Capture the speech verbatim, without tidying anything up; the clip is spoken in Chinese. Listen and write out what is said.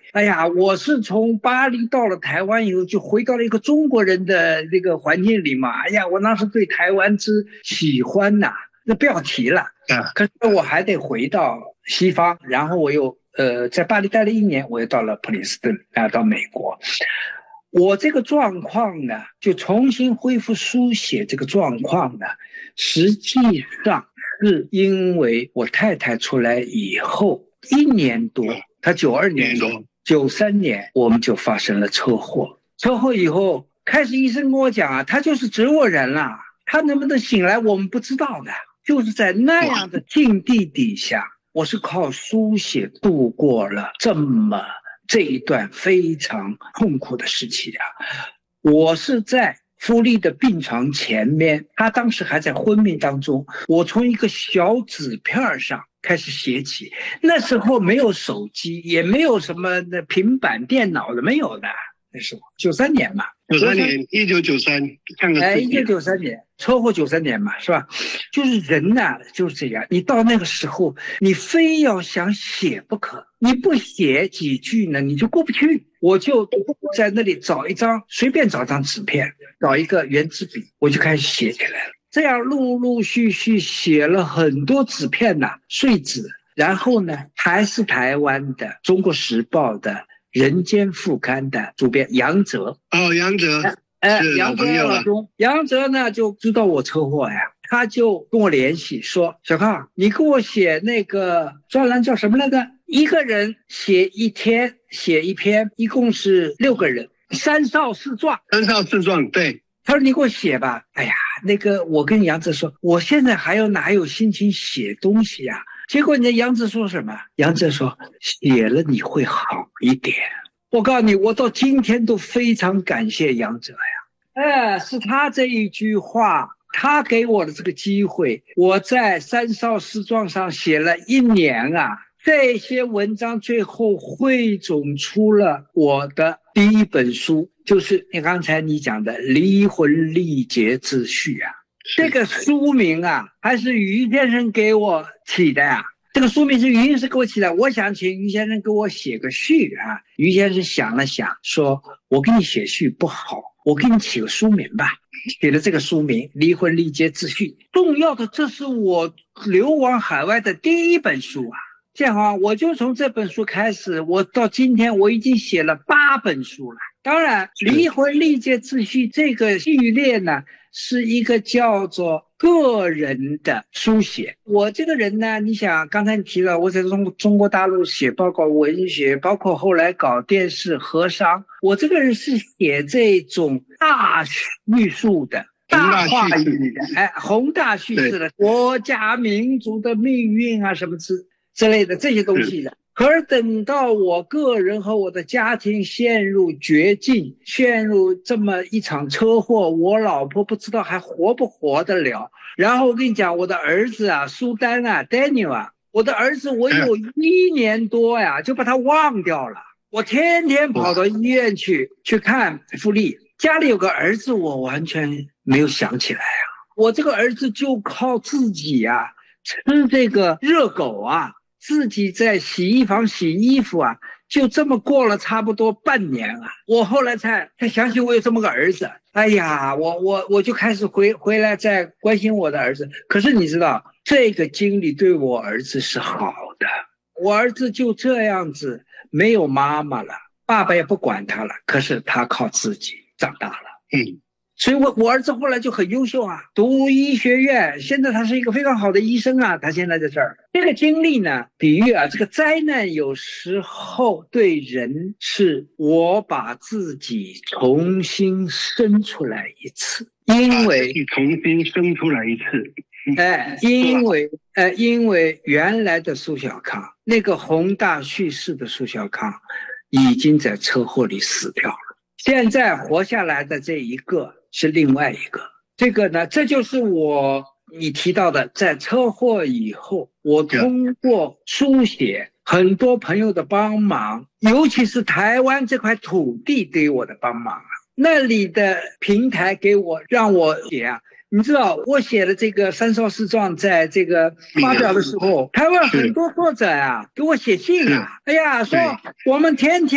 哎呀，我是从巴黎到了台湾以后，就回到了一个中国人的这个环境里嘛。哎呀，我当时对台湾之喜欢呐、那不要提了。 啊， 可是我还得回到西方，然后我又呃在巴黎待了一年，我又到了普林斯顿啊，到美国。我这个状况呢，就重新恢复书写这个状况呢，实际上是因为我太太出来以后一年多，她九二年多，九三年我们就发生了车祸。车祸以后，开始医生跟我讲啊，他就是植物人了，他能不能醒来我们不知道的。就是在那样的境地底下，我是靠书写度过了这么这一段非常痛苦的时期啊。我是在福利的病床前面，他当时还在昏迷当中，我从一个小纸片上开始写起。那时候没有手机，也没有什么平板电脑的，没有的。那时候九三年嘛， 九三年，一九九三，上个哎， 世纪， 一九九三年，车祸九三年嘛，是吧？就是人呐、啊，就是这样。你到那个时候，你非要想写不可，你不写几句呢，你就过不去。我就在那里找一张，随便找张纸片，找一个圆珠笔，我就开始写起来了。这样陆陆续续写了很多纸片呐、啊，碎纸。然后呢，还是台湾的《中国时报》的人间副刊的主编杨哲。 哦，杨哲， 哎， 是杨哲老朋友了。 杨哲呢就知道我车祸呀，他就跟我联系说：“小康，你给我写那个专栏叫什么来着？一个人写一天，写一篇，一共是六个人，三少四壮。 三少四壮，对。 他说你给我写吧。哎呀，那个我跟杨哲说，我现在还有哪有心情写东西呀、啊？结果你的杨哲说什么？杨哲说写了你会好一点。”我告诉你，我到今天都非常感谢杨哲呀。哎，是他这一句话，他给我的这个机会，我在三少四壮上写了一年啊，这些文章最后汇总出了我的第一本书，就是你刚才你讲的《离婚历劫自序》啊。这个书名啊，还是于先生给我起的呀、啊。这个书名是于先生给我起的，我想请于先生给我写个序啊。于先生想了想，说：“我给你写序不好，我给你起个书名吧。”写了这个书名《离婚历劫自序》。重要的，这是我流亡海外的第一本书啊。这样啊，我就从这本书开始，我到今天我已经写了八本书了。当然，《离婚历劫自序》这个系列呢，是一个叫做个人的书写。我这个人呢，你想刚才你提到我在中中国大陆写报告文学，包括后来搞电视和商，我这个人是写这种大叙述的大话语的，哎，宏大叙事的国家民族的命运啊什么之之类的这些东西的。可是等到我个人和我的家庭陷入绝境，陷入这么一场车祸，我老婆不知道还活不活得了。然后我跟你讲，我的儿子啊，苏丹啊 ，Daniel 啊，我的儿子我有一年多呀，就把他忘掉了。我天天跑到医院去去看福利，家里有个儿子，我完全没有想起来啊。我这个儿子就靠自己啊，吃这个热狗啊。自己在洗衣房洗衣服啊，就这么过了差不多半年啊。我后来才才想起我有这么个儿子，哎呀，我我我就开始回回来再关心我的儿子。可是你知道，这个经历对我儿子是好的，我儿子就这样子没有妈妈了，爸爸也不管他了，可是他靠自己长大了。嗯。所以我我儿子后来就很优秀啊，读医学院，现在他是一个非常好的医生啊，他现在在这儿。这个经历呢，比喻啊，这个灾难有时候对人是我把自己重新生出来一次，因为重新生出来一次， 哎，因为呃，因为原来的苏小康，那个宏大叙事的苏小康，已经在车祸里死掉了，现在活下来的这一个。是另外一个，这个呢，这就是我你提到的，在车祸以后，我通过书写很多朋友的帮忙，尤其是台湾这块土地给我的帮忙啊，那里的平台给我让我写啊。你知道我写的这个三少四壮在这个发表的时候，台湾很多作者啊给我写信啊，哎呀，说我们天天